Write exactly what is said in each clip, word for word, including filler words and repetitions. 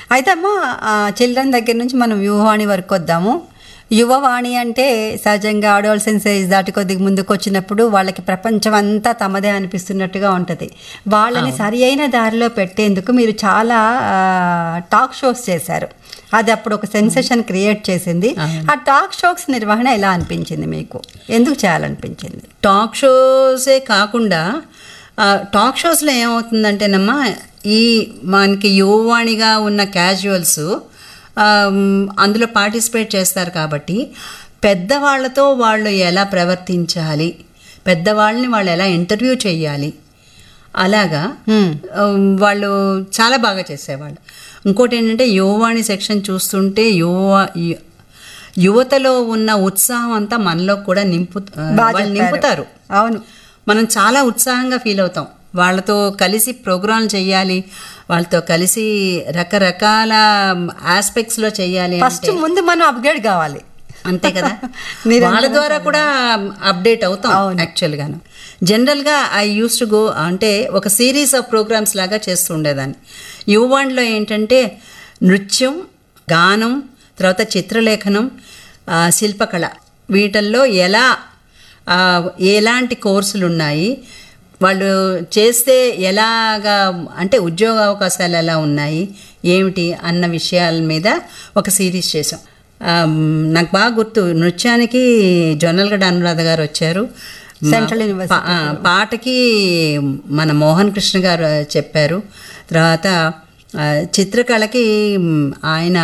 అయితే అమ్మ చిల్డ్రన్ దగ్గర నుంచి మనం యువవాణి వరకు వద్దాము. యువవాణి అంటే సహజంగా అడోలసెన్స్ ఏజ్ దాటి కొద్దిగా ముందుకు వచ్చినప్పుడు వాళ్ళకి ప్రపంచం అంతా తమదే అనిపిస్తున్నట్టుగా ఉంటుంది. వాళ్ళని సరి అయిన దారిలో పెట్టేందుకు మీరు చాలా టాక్ షోస్ చేశారు. అది అప్పుడు ఒక సెన్సేషన్ క్రియేట్ చేసింది. ఆ టాక్ షోస్ నిర్వహణ ఎలా అనిపించింది మీకు? ఎందుకు చేయాలనిపించింది? టాక్ షోసే కాకుండా టాక్ షోస్లో ఏమవుతుందంటేనమ్మా, ఈ మనకి యువవాణిగా ఉన్న క్యాజువల్స్ అందులో పార్టిసిపేట్ చేస్తారు కాబట్టి పెద్దవాళ్లతో వాళ్ళు ఎలా ప్రవర్తించాలి, పెద్దవాళ్ళని వాళ్ళు ఎలా ఇంటర్వ్యూ చేయాలి, అలాగా వాళ్ళు చాలా బాగా చేసేవాళ్ళు. ఇంకోటి ఏంటంటే యువవాణి సెక్షన్ చూస్తుంటే యువ యువతలో ఉన్న ఉత్సాహం అంతా మనలో కూడా నింపు వాళ్ళు నింపుతారు. అవును, మనం చాలా ఉత్సాహంగా ఫీల్ అవుతాం. వాళ్ళతో కలిసి ప్రోగ్రాంలు చేయాలి, వాళ్ళతో కలిసి రకరకాల ఆస్పెక్ట్స్లో చేయాలి. ఫస్ట్ ముందు మనం అప్గ్రేడ్ కావాలి, అంతే కదా. వాళ్ళ ద్వారా కూడా అప్డేట్ అవుతాం. యాక్చువల్గాను జనరల్గా ఐ యూస్ టు గో అంటే ఒక సిరీస్ ఆఫ్ ప్రోగ్రామ్స్ లాగా చేస్తూ ఉండేదాన్ని. యువవాణిలో ఏంటంటే నృత్యం, గానం, తర్వాత చిత్రలేఖనం, శిల్పకళ, వీటల్లో ఎలా ఎలాంటి కోర్సులు ఉన్నాయి, వాళ్ళు చేస్తే ఎలాగా అంటే ఉద్యోగ అవకాశాలు ఎలా ఉన్నాయి ఏమిటి అన్న విషయాల మీద ఒక సిరీస్ చేసాం. నాకు బాగా గుర్తు, నృత్యానికి జొన్నలగడ్డ అనురాధ గారు వచ్చారు, సెంట్రల్ యూనివర్సిటీ. పాటకి మన మోహన్ కృష్ణ గారు చెప్పారు. తర్వాత చిత్రకళకి ఆయన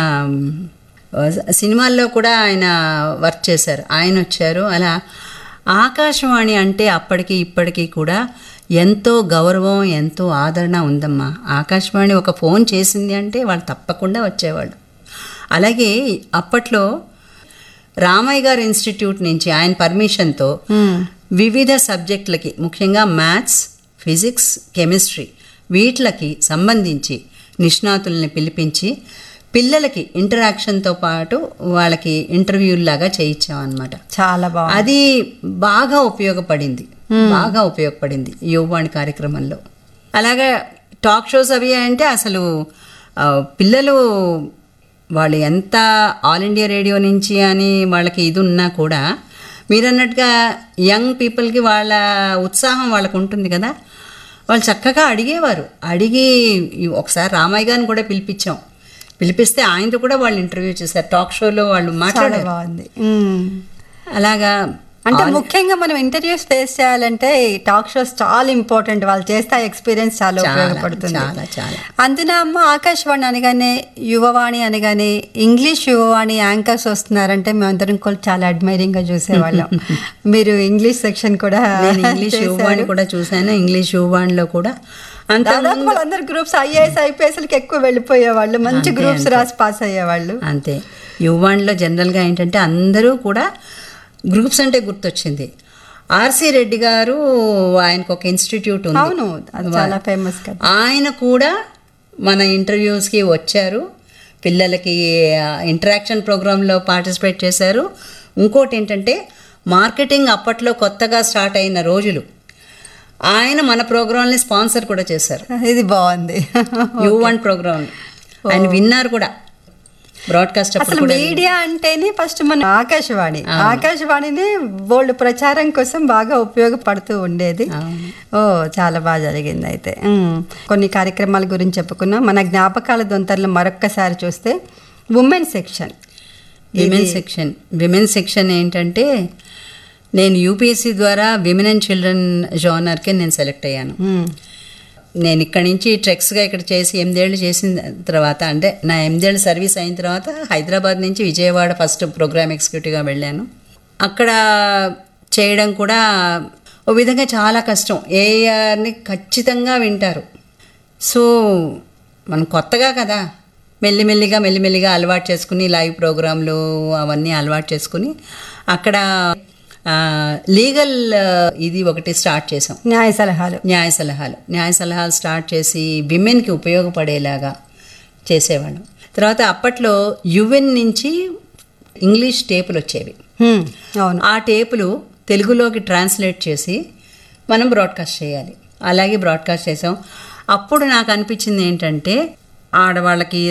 సినిమాల్లో కూడా ఆయన వర్క్ చేశారు, ఆయన వచ్చారు. అలా ఆకాశవాణి అంటే అప్పటికి ఇప్పటికీ కూడా ఎంతో గౌరవం, ఎంతో ఆదరణ ఉందమ్మా. ఆకాశవాణి ఒక ఫోన్ చేసింది అంటే వాళ్ళు తప్పకుండా వచ్చేవాళ్ళు. అలాగే అప్పట్లో రామయ్య గారు ఇన్స్టిట్యూట్ నుంచి ఆయన పర్మిషన్తో వివిధ సబ్జెక్టులకి, ముఖ్యంగా మ్యాథ్స్, ఫిజిక్స్, కెమిస్ట్రీ వీటికి సంబంధించి నిష్ణాతుల్ని పిలిపించి పిల్లలకి ఇంటరాక్షన్తో పాటు వాళ్ళకి ఇంటర్వ్యూలాగా చేయించామన్నమాట. చాలా బాగా, అది బాగా ఉపయోగపడింది, బాగా ఉపయోగపడింది యువవాణి కార్యక్రమంలో. అలాగే టాక్ షోస్ అవి అంటే అసలు పిల్లలు వాళ్ళు ఎంత ఆల్ ఇండియా రేడియో నుంచి అని వాళ్ళకి ఇది ఉన్నా కూడా మీరన్నట్టుగా యంగ్ పీపుల్కి వాళ్ళ ఉత్సాహం వాళ్ళకు ఉంటుంది కదా, వాళ్ళు చక్కగా అడిగేవారు. అడిగి ఒకసారి రామయ్య గారిని కూడా పిలిపించాం. పిలిపిస్తే ఆయనతో కూడా వాళ్ళు ఇంటర్వ్యూ చేశారు, టాక్ షోలో వాళ్ళు మాట్లాడారు. అలాగా అంటే ముఖ్యంగా మనం ఇంటర్వ్యూస్ ఫేస్ చేయాలంటే టాక్ షోస్ చాలా ఇంపార్టెంట్. వాళ్ళు చేస్తే ఎక్స్పీరియన్స్ చాలా ఉపయోగపడుతుంది. అందున అమ్మ ఆకాశవాణి అనగానే, యువవాణి అనగానే ఇంగ్లీష్ యువవాణి యాంకర్స్ వస్తున్నారంటే మేమందరం కూడా చాలా అడ్మైరింగ్ గా చూసేవాళ్ళం. మీరు ఇంగ్లీష్ సెక్షన్ కూడా, ఇంగ్లీష్ యువవాణి కూడా చూసాను. ఇంగ్లీష్ యువవాణిలో కూడా దాదాపు వాళ్ళందరూ గ్రూప్స్ ఐఏఎస్ ఐపీఎస్లకి ఎక్కువ వెళ్ళిపోయేవాళ్ళు, మంచి గ్రూప్స్ రాసి పాస్ అయ్యేవాళ్ళు. అంతే. యువవాణిలో జనరల్గా ఏంటంటే అందరూ కూడా గ్రూప్స్ అంటే గుర్తొచ్చింది. ఆర్సి రెడ్డి గారు, ఆయనకు ఒక ఇన్స్టిట్యూట్ ఉంది. అవును, చాలా ఫేమస్ కదా. ఆయన కూడా మన ఇంటర్వ్యూస్కి వచ్చారు, పిల్లలకి ఇంటరాక్షన్ ప్రోగ్రాంలో పార్టిసిపేట్ చేశారు. ఇంకోటి ఏంటంటే మార్కెటింగ్ అప్పట్లో కొత్తగా స్టార్ట్ అయిన రోజులు ఆయన మన ప్రోగ్రాంని స్పాన్సర్ కూడా చేశారు. ఇది బాగుంది. యూ వన్ ప్రోగ్రామ్ ఆయన విన్నారు కూడా. బ్రాడ్కాస్ట్ అసలు మీడియా అంటేనే ఫస్ట్ మన ఆకాశవాణి, ఆకాశవాణిని బోల్డ్ ప్రచారం కోసం బాగా ఉపయోగపడుతూ ఉండేది. ఓ చాలా బాగా జరిగింది. అయితే కొన్ని కార్యక్రమాల గురించి చెప్పుకున్నాం. మన జ్ఞాపకాల దొంతర్లు మరొక్కసారి చూస్తే women section, women section women section ఏంటంటే నేను యూపీఎస్సీ ద్వారా విమెన్ అండ్ చిల్డ్రన్ జోనర్కి నేను సెలెక్ట్ అయ్యాను. నేను ఇక్కడి నుంచి ట్రెక్స్గా ఇక్కడ చేసి ఎనిమిదేళ్ళు చేసిన తర్వాత, అంటే నా ఎనిమిదేళ్ళు సర్వీస్ అయిన తర్వాత హైదరాబాద్ నుంచి విజయవాడ ఫస్ట్ ప్రోగ్రామ్ ఎగ్జిక్యూటివ్గా వెళ్ళాను. అక్కడ చేయడం కూడా ఓ విధంగా చాలా కష్టం. ఏఆర్ని ఖచ్చితంగా వింటారు. సో మనం కొత్తగా కదా, మెల్లిమెల్లిగా మెల్లిమెల్లిగా అలవాటు చేసుకుని లైవ్ ప్రోగ్రాంలు అవన్నీ అలవాటు చేసుకుని అక్కడ లీగల్ ఇది ఒకటి స్టార్ట్ చేసాం, న్యాయ సలహాలు న్యాయ సలహాలు న్యాయ సలహాలు స్టార్ట్ చేసి విమెన్కి ఉపయోగపడేలాగా చేసేవాళ్ళం. తర్వాత అప్పట్లో యుఎన్ నుంచి ఇంగ్లీష్ టేపులు వచ్చేవి. ఆ టేపులు తెలుగులోకి ట్రాన్స్లేట్ చేసి మనం బ్రాడ్కాస్ట్ చేయాలి. అలాగే బ్రాడ్కాస్ట్ చేసాం. అప్పుడు నాకు అనిపించింది ఏంటంటే ఆడవాళ్ళకి